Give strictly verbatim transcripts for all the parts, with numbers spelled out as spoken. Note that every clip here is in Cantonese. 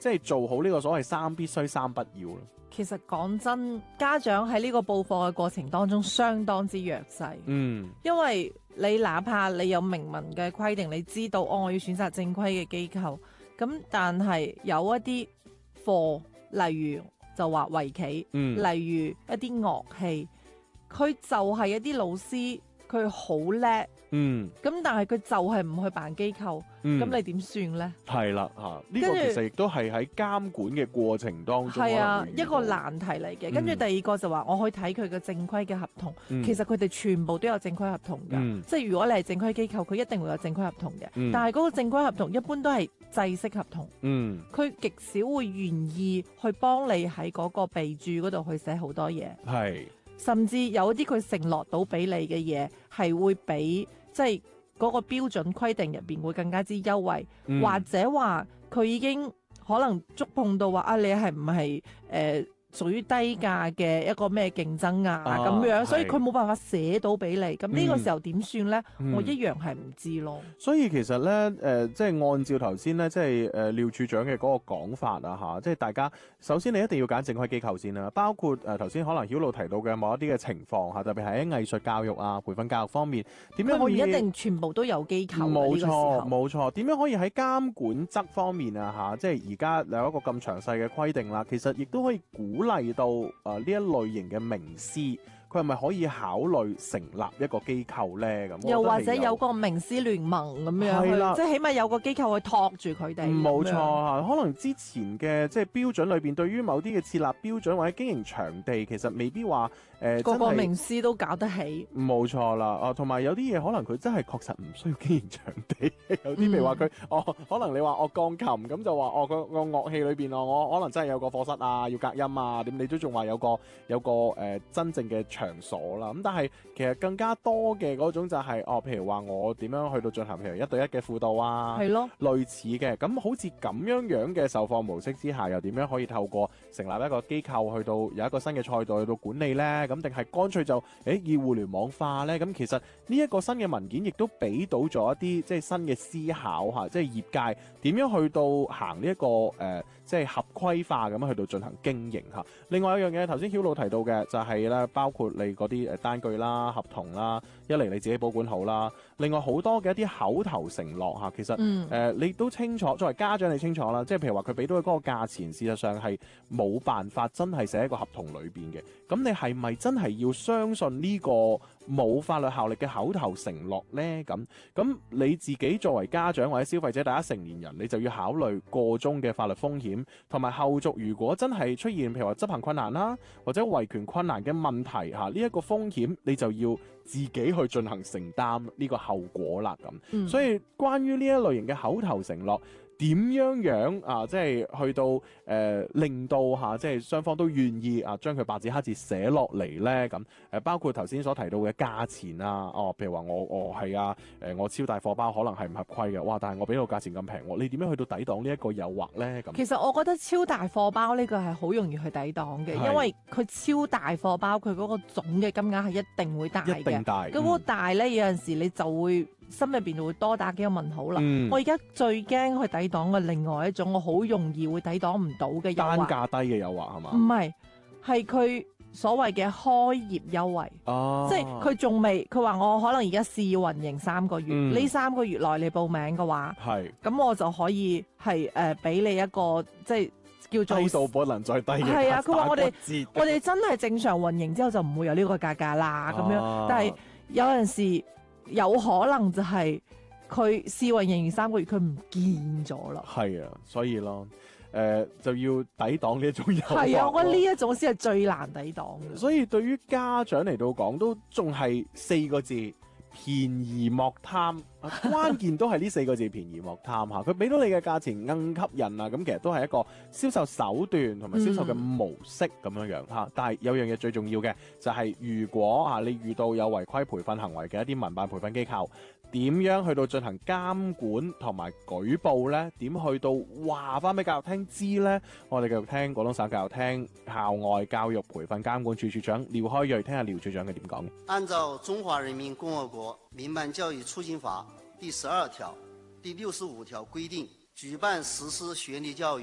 即係做好呢個所謂三必須三不要啦。 其實講真，家長喺呢個報課嘅過程當中相當之弱勢。 嗯， 因為你哪怕你有明文嘅規定，你知道哦，我要選擇正規嘅機構，咁但係有一啲課，例如就話圍棋， 嗯例如一啲樂器，佢就係一啲老師，佢好叻。 嗯， 咁但係佢就係唔去辦機構，咁、 嗯、 你點算呢？ 係啦嚇，呢、這個其實亦都係喺監管嘅過程當中係啊， 一一個難題嚟嘅。跟住、 嗯、 第二個就話，我去睇佢嘅正規嘅合同， 嗯、 其實佢哋全部都有正規合同㗎。 嗯、 即係如果你係正規機構，佢一定會有正規合同嘅。 嗯、 但係嗰個正規合同一般都係制式合同， 嗯， 佢極少會願意去幫你喺嗰個備註嗰度去寫好多嘢。 係， 甚至有一啲佢承諾到俾你嘅嘢係會比即係。嗰個標準規定入邊會更加之優惠， 嗯、 或者話佢已經可能觸碰到話啊，你係唔係誒屬於低價嘅一個咩競爭啊咁、啊、樣，所以佢冇辦法寫到俾你。咁呢個時候點算咧？ 嗯、 我一樣係唔知咯。 所以其實咧，誒、呃，即係按照頭先咧，即係誒廖處長嘅嗰個講法啊，嚇，即係大家首先你一定要揀正規機構先啦，包括誒頭先可能曉露提到嘅某一啲嘅情況嚇，特別係喺藝術教育啊、培訓教育方面，點樣可以佢唔一定全部都有機構。 冇錯，冇錯。點樣可以喺監管則方面啊嚇，即係而家有一個咁詳細嘅規定啦，其實亦都可以鼓勵到誒呢一類型嘅名師。佢係咪可以考慮成立一個機構咧？咁又或者有個名師聯盟咁樣，即係起碼有個機構去托住佢哋。 冇錯啊，可能之前嘅即係標準裏邊，對於某啲嘅設立標準或者經營場地，其實未必話誒、呃、 個個名師都搞得起。冇錯啦，啊，同埋有啲嘢可能佢真係確實唔需要經營場地。有啲譬如話佢哦，可能你話我鋼琴咁就話哦個個樂器裏邊哦，我可能真係有個課室啊，要隔音啊，點你都仲話有個有個誒、呃、真正嘅場所啦，咁但係其實更加多嘅嗰種就係、是、哦，譬如話我點樣去到進行譬如一對一嘅輔導啊，係咯，類似嘅，咁好似咁樣樣嘅授課模式之下，又點樣可以透過成立一個機構去到有一個新嘅賽道去到管理呢？咁定係乾脆就誒以互聯網化呢？咁其實呢一個新嘅文件亦都俾到咗一啲即係新嘅思考嚇，即係業界點樣去到行呢、這、一個誒、呃、即係合規化咁樣去到進行經營嚇。另外一樣嘢頭先曉露提到嘅就係咧，包括你嗰啲誒單據啦、合同啦，一嚟你自己保管好啦。另外好多嘅一啲口頭承諾嚇，其實誒、嗯呃、你都清楚，作為家長你清楚啦。即係譬如話佢俾到嘅嗰個價錢，事實上係冇辦法真係寫喺個合同裏邊嘅。咁你係咪真係要相信呢個冇法律效力嘅口頭承諾呢？咁咁你自己作為家長或者消費者，大家成年人，你就要考慮個中嘅法律風險，同埋後續如果真係出現譬如話執行困難啦，或者維權困難嘅問題嚇，呢、這、一個風險你就要自己去進行承擔呢個後果啦。咁、嗯，所以關於呢一類型嘅口頭承諾，點樣樣啊？即係去到誒、呃，令到嚇、啊，即係雙方都願意啊，將佢白紙黑字寫落嚟咧。咁、啊、誒，包括頭先所提到嘅價錢啊，哦，譬如話我我係啊，誒、呃，我超大貨包可能係唔合規嘅，哇！但係我俾到價錢咁平，你點樣去到抵擋呢一個誘惑咧？咁其實我覺得超大貨包呢個係好容易去抵擋嘅，因為佢超大貨包，佢嗰個總嘅金額係一定會大嘅， 一定大。咁嗰個大咧，有陣時你就會心入邊就會多打幾個問號啦。 嗯、 我而家最驚去抵擋嘅另外一種，我好容易會抵擋唔到嘅誘惑。 單價低嘅誘惑係嘛？ 唔係，係佢所謂嘅開業優惠。哦，即係佢仲未，佢話我可能而家試運營三個月，呢、嗯、三個月內你報名嘅話，係咁我就可以係誒俾你一個即係叫做低到不能再低嘅。 係啊，佢話我哋我哋真係正常運營之後就唔會有呢個價格啦咁、啊、樣。但係有陣時有可能就係佢試運營完三個月佢唔見咗啦。係啊， 所以咯。誒、呃、就要抵擋呢一種誘惑。 係啊，我覺得呢一種先係最難抵擋嘅。 所以對於家長嚟到講，都仲係四個字：便宜莫貪。關鍵都係呢四個字：便宜莫貪嚇。佢俾到你嘅價錢更吸引啊！咁其實都係一個銷售手段同埋銷售嘅模式咁樣樣嚇。嗯、但係有樣嘢最重要嘅就係、是，如果啊你遇到有違規培訓行為嘅一啲民辦培訓機構，點樣去到進行監管同埋舉報呢？點去到話翻俾教育廳知呢？我哋繼續聽廣東省教育廳校外教育培訓監管處處長廖開銳，聽下廖處長嘅點講。 按照《中華人民共和國民辦教育促進法》第十二條、第六十五條規定，舉辦實施學歷教育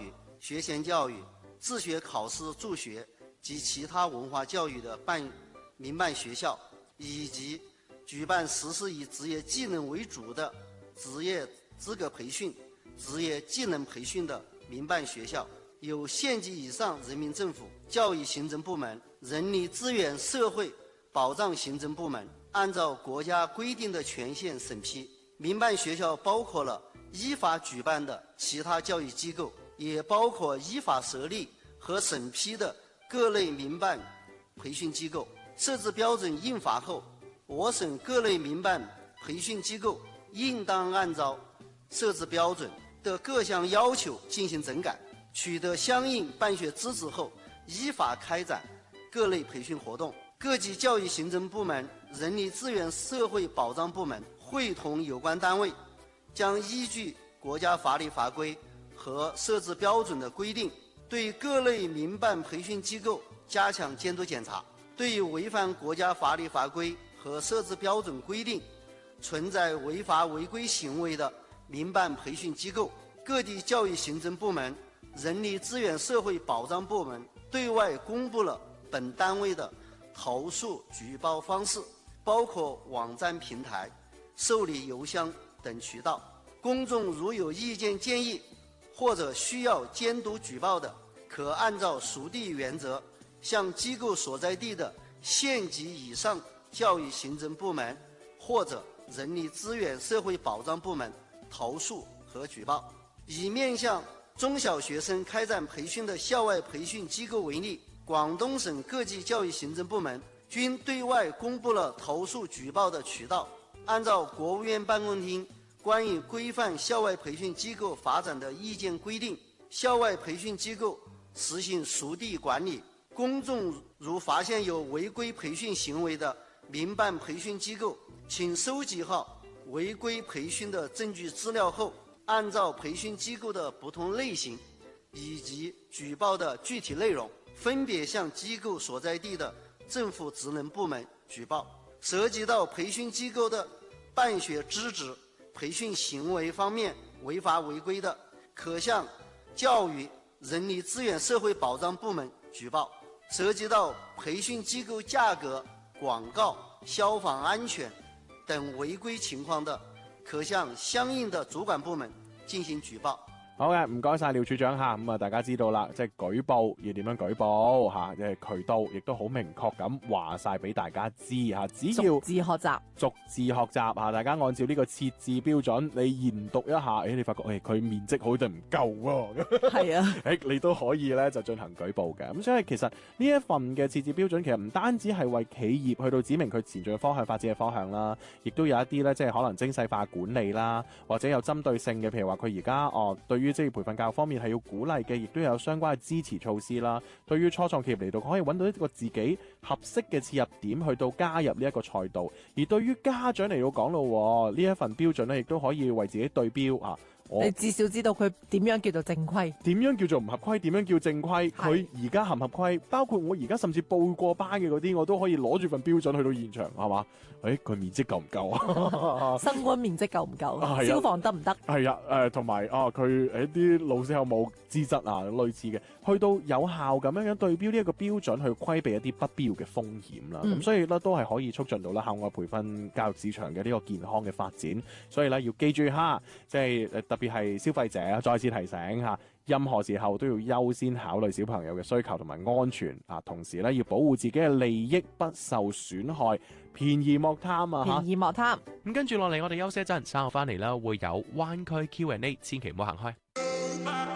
學前教育、自學考試助學及其他文化教育的辦民辦學校，以及舉辦實施以職業技能為主的職業資格培訓、職業技能培訓的民辦學校，由縣級以上人民政府教育行政部門、人力資源社會保障行政部門按照國家規定的權限審批。民辦學校包括了依法舉辦的其他教育機構，也包括依法設立和審批的各類民辦培訓機構。設置標準印發後，我省各類民辦培訓機構應當按照設置標準的各項要求進行整改，取得相應辦學資質後，依法開展各類培訓活動。各級教育行政部門、人力資源社會保障部門會同有關單位，將依據國家法律法規和設置標準的規定，對各類民辦培訓機構加強監督檢查。對於違反國家法律法規和設置標準規定、存在違法違規行為的民辦培訓機構，各地教育行政部門、人力資源社會保障部門對外公布了本單位的投訴舉報方式，包括網站平台、受理郵箱等渠道。公眾如有意見建議或者需要監督舉報的，可按照屬地原則向機構所在地的縣級以上教育行政部門或者人力資源社會保障部門投訴和舉報。以面向中小學生開展培訓的校外培訓機構為例，廣東省各級教育行政部門均對外公布了投訴舉報的渠道。按照國務院辦公廳關於規範校外培訓機構發展的意見規定，校外培訓機構實行屬地管理。公眾如發現有違規培訓行為的民辦培訓機構，請收集好違規培訓的證據資料後，按照培訓機構的不同類型以及舉報的具體內容，分別向機構所在地的政府職能部門舉報。涉及到培訓機構的辦學資質、培訓行為方面違法違規的，可向教育、人力資源社會保障部門舉報。涉及到培訓機構價格、廣告、消防安全等違規情況的，可向相應的主管部門進行舉報。 好嘅，唔該晒廖處長嚇，咁啊大家知道啦，即係舉報要點樣舉報嚇，即係渠道亦都好明確咁話晒俾大家知嚇，只要逐字學習， 逐字學習嚇，大家按照呢個設置標準，你研讀一下，誒你發覺誒佢面積好定唔夠喎， 係啊， 誒你都可以咧就進行舉報嘅。咁所以其實呢一份嘅設置標準其實唔單止係為企業去到指明佢前進嘅方向、發展嘅方向啦，亦都有一啲咧即係可能精細化管理啦，或者有針對性嘅，譬如話佢而家哦對於職業培訓教育方面係要鼓勵嘅，亦都有相關嘅支持措施啦。對於初創企業嚟到，可以揾到一個自己合適嘅切入點去到加入呢一個賽道。而對於家長嚟到講咯，呢一份標準咧，亦都可以為自己對標啊。 你至少知道佢點樣叫做正規， 點樣叫做唔合規，點樣叫正規，佢而家合唔合規，包括我而家甚至報過班嘅嗰啲，我都可以攞住份標準去到現場，係嘛？誒，佢面積夠唔夠啊？ 生活面積夠唔夠？ 啊、 消防得唔得？ 係啊，誒同埋啊，佢誒啲老師有冇資質啊？類似嘅，去到有效咁樣樣對標呢一個標準，去規避一啲不必要嘅風險啦。咁、嗯、所以咧都係可以促進到啦校外培訓教育市場嘅呢個健康嘅發展。所以咧要記住下，即係誒特別係消費者再次提醒下，任何時候都要優先考慮小朋友嘅需求同埋安全啊，同時咧要保護自己嘅利益不受損害，便宜莫貪啊！ 便宜莫貪。 咁跟住落嚟，我哋休息一陣，稍後翻嚟啦，會有灣區 Q and A， 千祈唔好行開。